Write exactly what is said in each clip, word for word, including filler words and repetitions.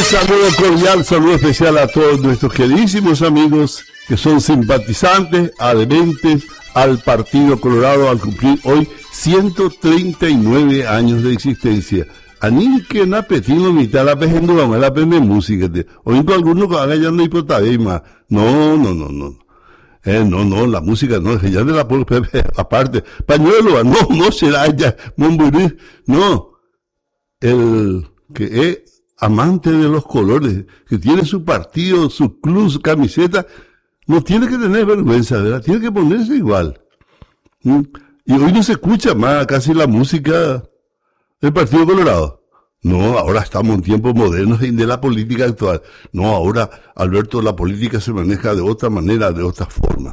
saludo cordial, saludo especial a todos nuestros queridísimos amigos que son simpatizantes, adherentes al Partido Colorado al cumplir hoy ciento treinta y nueve años de existencia. Ani que na petino mitad la pejendo vamos la pende música de. Oigo algunos que hagan ya no hipotabéis más. No, no, no, no. Eh, no, no, la música no, ya de la aparte. Pañuelo, no, no será ya Monburí. No. El que es amante de los colores, que tiene su partido, su club, su camiseta, no tiene que tener vergüenza, ¿verdad? Tiene que ponerse igual. ¿Mm? Y hoy no se escucha más casi la música del Partido Colorado. No, ahora estamos en tiempos modernos y de la política actual. No, ahora, Alberto, la política se maneja de otra manera, de otra forma.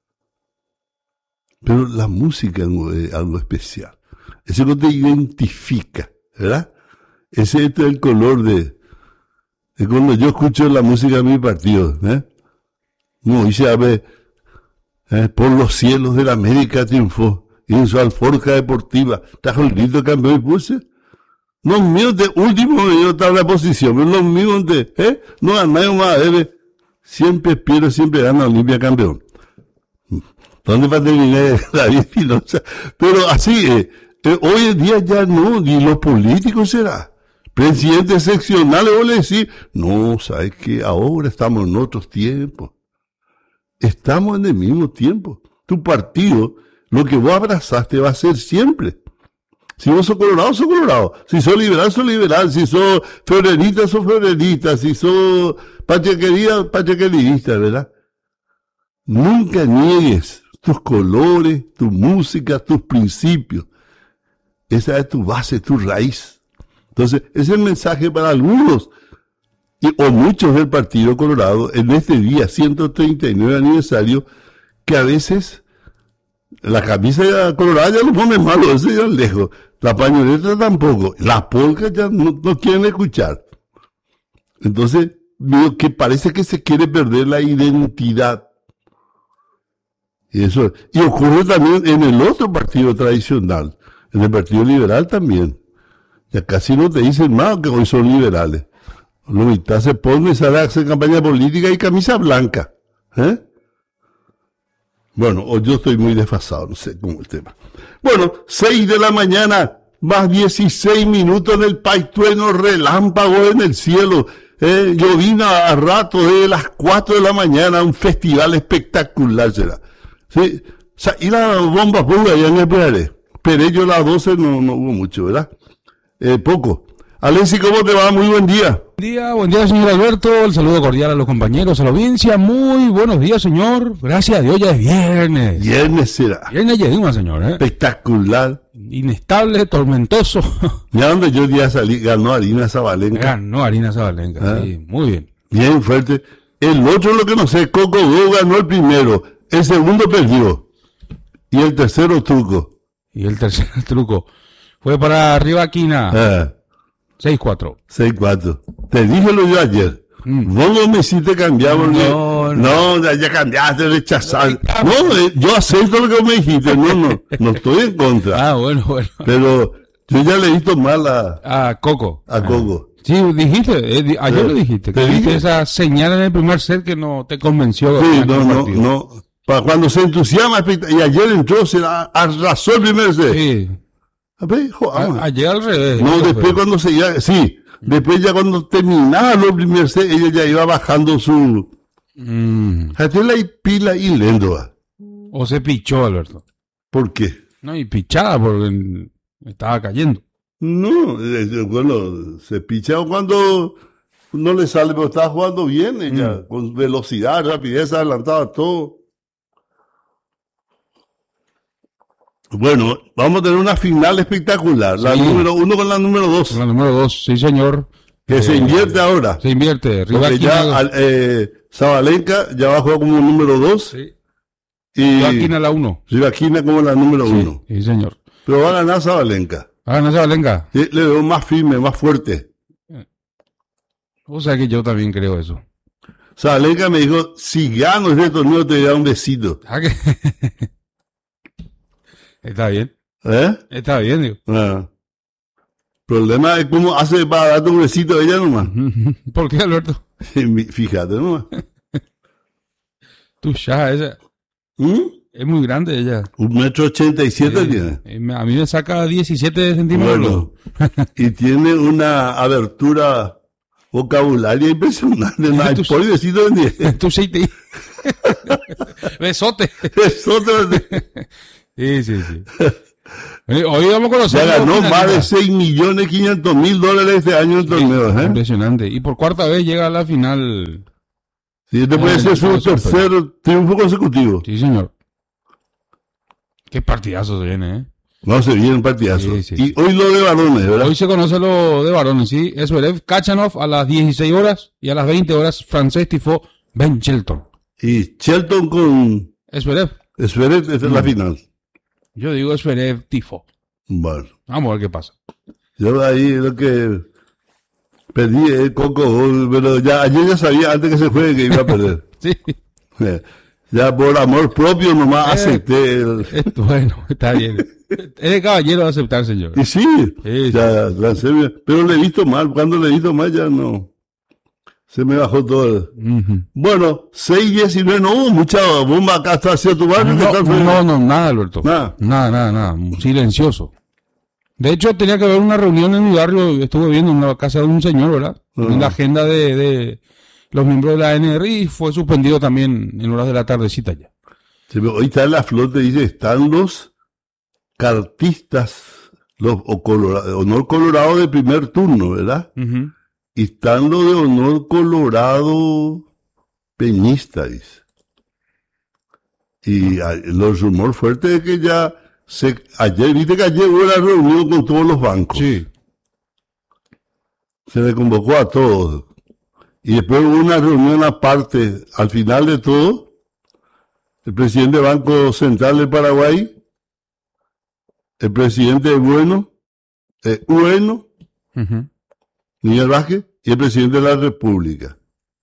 Pero la música es algo especial. Eso no te identifica, ¿verdad? Ese es el color de, de cuando yo escucho la música de mi partido, ¿eh? No, y se abre, eh, por los cielos de la América triunfó, y en su alforja deportiva, trajo el grito campeón y puse. Los míos de último me dio tabla de posición, pero los míos de, ¿eh? No ganaron más, debe, siempre pierdo, siempre gana Olimpia campeón. ¿Dónde va a terminar David Espinosa? Pero así, eh, eh, hoy en día ya no, ni los políticos será. Presidentes seccionales, vos le decís, no, sabes que ahora estamos en otros tiempos. Estamos en el mismo tiempo. Tu partido, lo que vos abrazaste va a ser siempre. Si vos sos colorado, sos colorado. Si sos liberal, sos liberal. Si sos febrerista, sos febrerista. Si sos pachequería, pachequerista, ¿verdad? Nunca niegues tus colores, tu música, tus principios. Esa es tu base, tu raíz. Entonces, ese es el mensaje para algunos y, o muchos del Partido Colorado en este día ciento treinta y nueve aniversario, que a veces la camisa colorada ya lo pone malo, ese ya lejos, la pañoleta tampoco, la polca ya no, no quieren escuchar. Entonces, veo que parece que se quiere perder la identidad. Y eso, y ocurre también en el otro partido tradicional, en el Partido Liberal también. Ya casi no te dicen más que hoy son liberales. La mitad se pone, sale a hacer campaña política y camisa blanca. ¿Eh? Bueno, o yo estoy muy desfasado, no sé cómo es el tema. Bueno, seis de la mañana, más dieciséis minutos en el paitueno, relámpago en el cielo. Eh, llovina a rato de las cuatro de la mañana, un festival espectacular será. Sí, o sea, y la bomba pura allá en el Perere. Pero yo a las doce no, no hubo mucho, ¿verdad? Eh, poco. Alexis, ¿cómo te va? Muy buen día. Buen día, buen día, señor Alberto. El saludo cordial a los compañeros, a la audiencia. Muy buenos días, señor. Gracias a Dios, ya es viernes. Viernes será. Viernes llegamos, señor. ¿eh? Espectacular. Inestable, tormentoso. Ya donde yo día salí, ganó Harina Zabalenka. Ganó Harina Zabalenka, ¿Ah? Sí, muy bien. Bien fuerte. El otro, lo que no sé, Coco Go ganó el primero. El segundo perdió. Y el tercero, truco. Y el tercer truco fue para Rivaquina. Ah. seis cuatro. seis cuatro. Te dije lo yo ayer. Mm. Vos no me hiciste cambiar porque... No, no, no, ya cambiaste, rechazaste. No, eh, yo acepto lo que me dijiste. No, no, no estoy en contra. Ah, bueno, bueno. Pero yo ya le hice mal a... A Coco. A Coco. Ah. Sí, dijiste, eh, ayer eh, lo dijiste. Que dije esa señal en el primer set que no te convenció. Sí, no, no, no. Para cuando se entusiasma, y ayer entró, se la arrasó el primer set. Sí. A ver, hijo, a, ayer al revés. No, después fue. Cuando se iba, sí, después ya cuando terminaba los primeros set, ella ya iba bajando su... Mm. Jatela y pila y lendo. O se pichó, Alberto. ¿Por qué? No, y pichada porque estaba cayendo. No, eh, bueno, se pichaba cuando no le sale, pero estaba jugando bien ella, mm. con velocidad, rapidez, adelantaba todo. Bueno, vamos a tener una final espectacular. La sí. número uno con la número dos. Con la número dos, sí, señor. Que eh, se invierte ahora. Se invierte. Porque ya eh, Zabalenka ya va a jugar como número dos. Sí. Y Rivaquina la uno. Rivaquina como la número sí, uno. Sí, señor. Pero va a ganar Zabalenka. ¿Va a ganar Zabalenka? Sí, le veo más firme, más fuerte. O sea que yo también creo eso. Zabalenka me dijo, si gano este torneo te voy a dar un besito. ¿Ah, qué? Está bien. ¿Eh? Está bien, digo. Ah. problema es cómo hace para darte un besito a ella nomás. ¿Por qué, Alberto? Fíjate nomás. Tu ya, esa. ¿Mm? Es muy grande ella. Un metro ochenta y siete Eh, tiene. eh, me- A mí me saca diecisiete centímetros. Bueno, y tiene una abertura vocabularia impresionante. No hay Tus- por besito ni Tu sí, te- Besote. besote. Sí, sí, sí. Oye, hoy vamos a conocer. Ya los ganó más de finalistas. seis millones quinientos mil dólares este año en torneos, ¿eh? Impresionante. Y por cuarta vez llega a la final. Sí, este Ah, puede ser su eso, eso, tercer triunfo consecutivo. Sí, señor. Qué partidazo se viene, ¿eh? No se viene un partidazo. Sí, sí, Y sí. hoy lo de varones, ¿verdad? Hoy se conoce lo de varones, ¿sí? Zverev, Kachanov a las dieciséis horas y a las veinte horas francés tifó Ben Shelton. Y Shelton con Zverev. Zverev, esta es la final. Yo digo Zverev tifó. Bueno, Vamos a ver qué pasa. yo ahí lo que perdí el coco, pero ya ayer ya sabía antes que se juegue que iba a perder. Sí. Eh, Ya por amor propio nomás Eh. acepté el... Es- bueno, está bien. Es de caballero de aceptar, señor. Y sí, Sí, ya lancé bien. Pero le he visto mal, cuando le he visto mal ya no. Se me bajó todo. Ujú. Bueno, seis diecinueve, no hubo mucha bomba acá hasta hacia tu barrio. ¿qué No, tal fue? no, no, nada, Alberto. Nada. Nada, nada, nada. Silencioso. De hecho, tenía que haber una reunión en mi barrio. Estuve viendo en la casa de un señor, ¿verdad? Ajá. En la agenda de, de los miembros de la A N R y fue suspendido también en horas de la tardecita ya. Sí, pero hoy está en la flor, te dice, están los cartistas, los o colora- honor colorado de primer turno, ¿verdad? Ujú. Y están los de honor colorado peñista, dice. Y hay- los rumores fuertes de que ya se, ayer, viste que ayer hubo la reunión con todos los bancos. Sí. Se le convocó a todos. Y después hubo una reunión aparte, al final de todo, el presidente del Banco Central de Paraguay, el presidente de Bueno, eh, Bueno, Ujú. Miguel Vázquez, y el presidente de la República.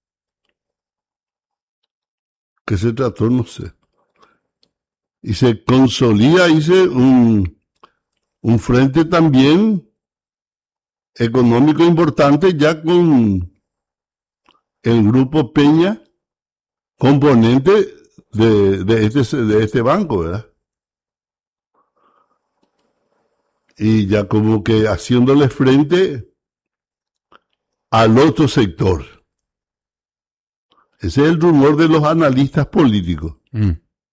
¿Qué se trató? No sé. Y se consolida, dice, un, un frente también económico importante ya con el grupo Peña, componente de, de, este, de este banco, ¿verdad? Y ya como que haciéndole frente al otro sector. Ese es el rumor de los analistas políticos. Mm.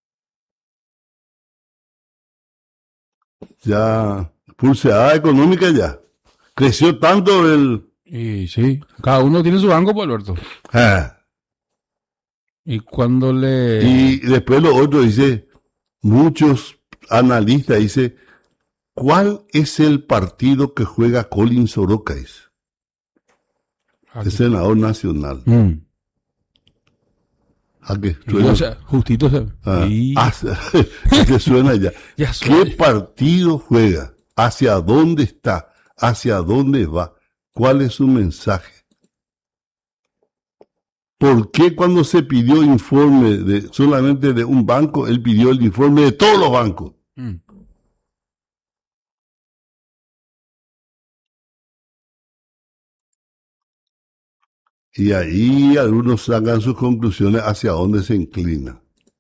Ya, pulseada económica ya. Creció tanto el... Y sí, cada uno tiene su banco, pues, Alberto. Ah, Y cuando le... y después lo otro dice, muchos analistas dice, ¿cuál es el partido que juega Colin Soroka? Dice, Aquí. el senador nacional. Mm. ¿A qué? Y, Suena, o sea, justito. se- ah, y- ah, ¿a qué suena ya? ya ¿Qué suena. partido juega? ¿Hacia dónde está? ¿Hacia dónde va? ¿Cuál es su mensaje? ¿Por qué cuando se pidió informe de solamente de un banco, él pidió el informe de todos los bancos? Mm. Y ahí algunos sacan sus conclusiones hacia dónde se inclina.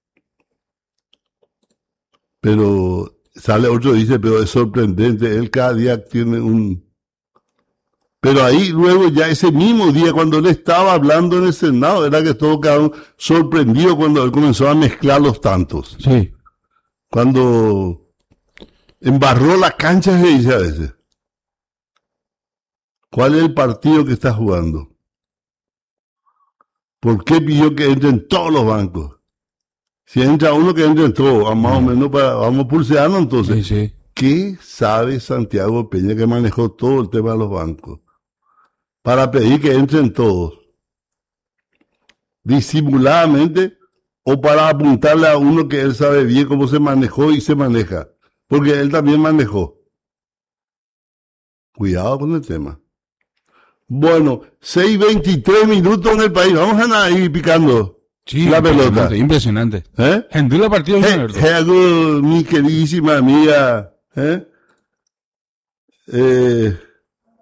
Pero sale otro y dice, pero es sorprendente, él cada día tiene un... Pero ahí luego ya ese mismo día cuando él estaba hablando en el Senado, era que todos quedaron sorprendidos cuando él comenzó a mezclar los tantos. Sí. Cuando embarró la cancha, se dice a veces. ¿Cuál es el partido que está jugando? ¿Por qué pidió que entren todos los bancos? Si entra uno, que entren todos, más o menos para, vamos pulseando entonces. Sí, sí. ¿Qué sabe Santiago Peña, que manejó todo el tema de los bancos? Para pedir que entren todos. Disimuladamente o para apuntarle a uno que él sabe bien cómo se manejó y se maneja. Porque él también manejó. Cuidado con el tema. Bueno, seis veintitrés minutos en el país. Vamos a ir picando Sí, la pelota. impresionante, impresionante. ¿Eh? Gendú la partido, Eh, Alberto. eh, algo, mi queridísima amiga, ¿eh? Eh,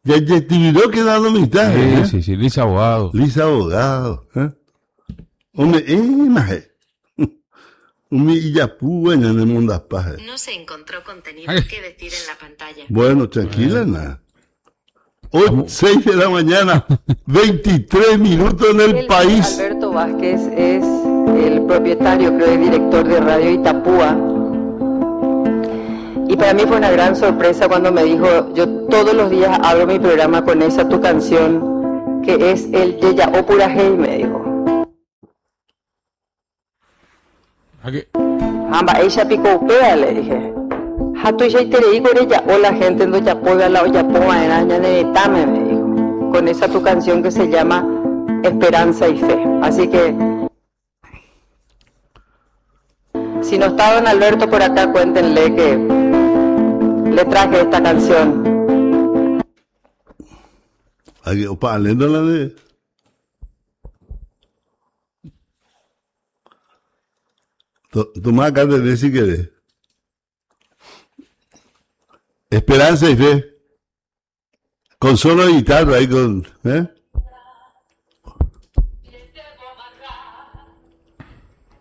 Ya ya te miró quedando mitad. Sí, ¿eh? sí, sí, Lisa Abogado. Lisa Abogado. ¿eh? Hombre, eh, maje. Un Illapú, bueno, en el mundo de paja. No se encontró contenido Ay. que decir en la pantalla. Bueno, tranquila, Bueno. nada. Hoy, seis de la mañana, veintitrés minutos en el El país. Alberto Vázquez es el propietario, creo, y director de Radio Itapúa. Y para mí fue una gran sorpresa cuando me dijo, yo todos los días abro mi programa con esa tu canción, que es el Yeya Opura Hey, me dijo. Aquí. Amba, ella pico upea, le dije. Hatu ya te digo, ella, o la gente no ya puede la olla poma en año de tame, me dijo. Con esa tu canción que se llama Esperanza y Fe. Así que, si no está don Alberto por acá, cuéntenle que le traje esta canción. Aquí, opa, leyendo la de. To- Toma acá de ver si querés. Esperanza y fe. Con solo guitarra ahí con. ¿eh?